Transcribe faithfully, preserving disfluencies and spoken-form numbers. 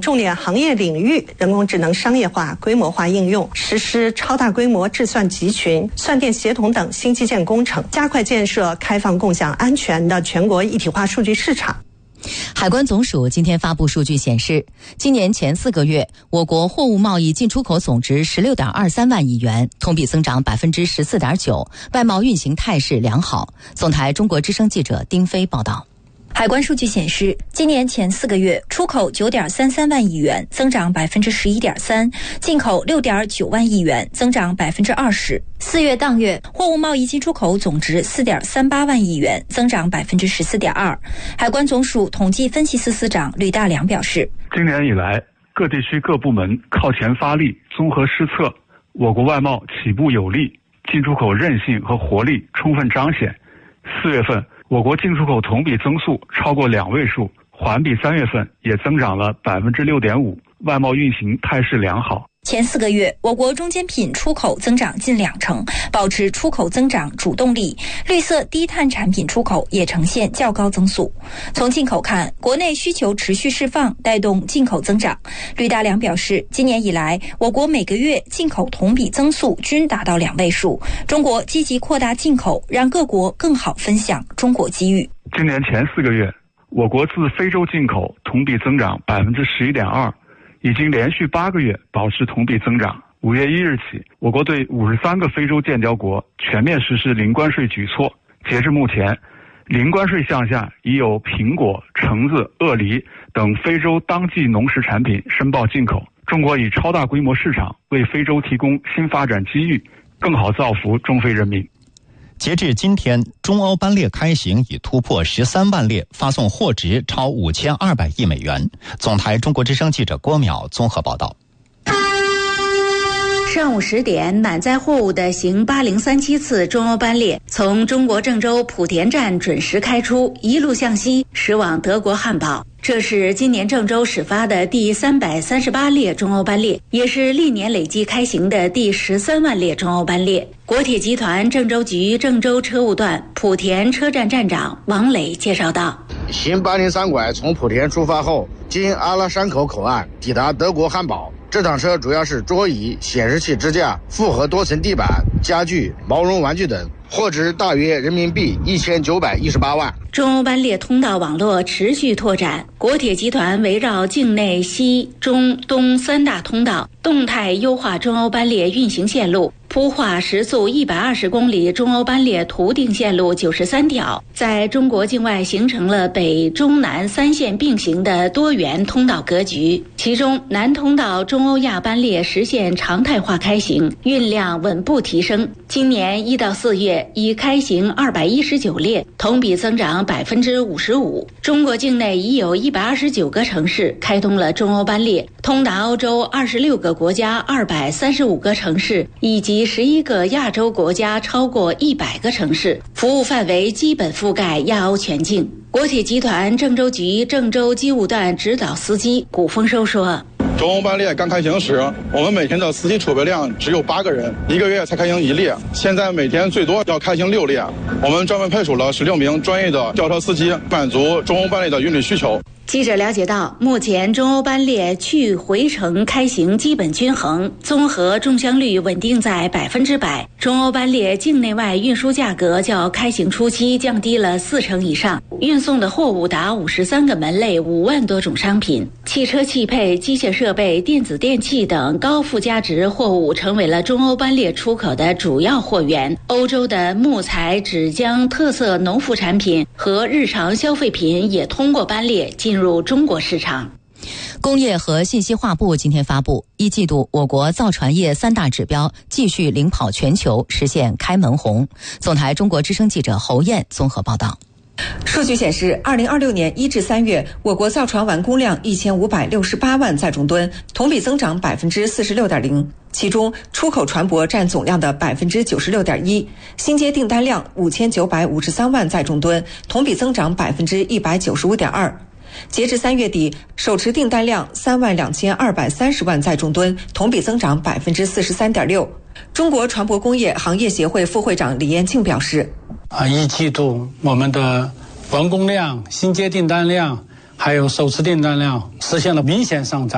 重点行业领域人工智能商业化、规模化应用，实施超大规模智算集群、算电协同等新基建工程，加快建设开放、共享、安全的全国一体化数据市场。 海关总署今天发布数据显示，今年前四个月，我国货物贸易进出口总值十六点二三万亿元，同比增长百分之十四点九，外贸运行态势良好。总台中国之声记者丁飞报道。 海关数据显示，今年前四个月出口九点三三万亿元，增长百分之十一点三；进口六点九万亿元，增长百分之二十。四月当月货物贸易进出口总值四点三八万亿元，增长百分之十四点二。海关总署统计分析司司长吕大良表示， 今年以来，各地区各部门靠前发力，综合施策，我国外贸起步有力，进出口韧性和活力充分彰显。四月份。我国进出口同比增速超过两位数，环比三月份也增长了百分之六点五，外贸运行态势良好。 前四个月，我国中间品出口增长近两成，保持出口增长主动力。绿色低碳产品出口也呈现较高增速。从进口看，国内需求持续释放，带动进口增长。吕大良表示，今年以来，我国每个月进口同比增速均达到两位数。中国积极扩大进口，让各国更好分享中国机遇。 今年前四个月，我国自非洲进口同比增长百分之十一点二。已经连续八个月保持同比增长。五月一日起，我国对五十三个非洲建交国全面实施零关税举措。截至目前，零关税项下已有苹果、橙子、鳄梨等非洲当季农食产品申报进口。中国以超大规模市场为非洲提供新发展机遇，更好造福中非人民。 截至今天，中欧班列开行已突破十三万列，发送货值超五千二百亿美元。总台中国之声记者郭淼综合报道。 上午十点，满载货物的行八零三七次中欧班列从中国郑州莆田站准时开出，一路向西驶往德国汉堡。这是今年郑州始发的第三百三十八列中欧班列，也是历年累计开行的第十三万列中欧班列。国铁集团郑州局郑州车务段莆田车站站长王磊介绍道： 新八零三拐从莆田出发后，经阿拉山口口岸抵达德国汉堡。这趟车主要是桌椅、显示器支架、复合多层地板、家具、毛绒玩具等，货值大约人民币一千九百一十八万。 中欧班列通道网络持续拓展，国铁集团围绕境内西、中、东三大通道，动态优化中欧班列运行线路，铺画时速一百二十公里中欧班列图定线路九十三条，在中国境外形成了北中南三线并行的多元通道格局。其中，南通道中欧亚班列实现常态化开行，运量稳步提升。今年一到四月已开行二百一十九列，同比增长百分之五十五。中国境内已有一百二十九个城市开通了中欧班列，通达欧洲二十六个国家二百三十五个城市，以及十一个亚洲国家超过一百个城市，服务范围基本覆盖亚欧全境。国铁集团郑州局郑州机务段指导司机古丰收说： 中欧班列刚开行时，我们每天的司机储备量只有八个人，一个月才开行一列。现在每天最多要开行六列，我们专门派出了十六名专业的吊车司机，满足中欧班列的运力需求。 记者了解到，目前中欧班列去回程开行基本均衡，综合中箱率稳定在百分之百。中欧班列境内外运输价格较开行初期降低了四成以上，运送的货物达五十三个门类，五万多种商品，汽车汽配、机械设备、电子电器等高附加值货物成为了中欧班列出口的主要货源。欧洲的木材、纸浆、特色农副产品和日常消费品也通过班列进入入中国市场。 工业和信息化部今天发布，一季度我国造船业三大指标继续领跑全球，实现开门红。总台中国之声记者侯燕综合报道。 数据显示，二零二六年一至三月，我国造船完工量一千五百六十八万载重吨，同比增长百分之四十六点零。其中，出口船舶占总量的百分之九十六点一，新接订单量五千九百五十三万载重吨，同比增长百分之一百九十五点二。截至三月底，手持订单量三万两千二百三十万载重吨，同比增长百分之四十三点六。中国船舶工业行业协会副会长李延庆表示： 啊，一季度我们的完工量、新接订单量还有手持订单量实现了明显上涨。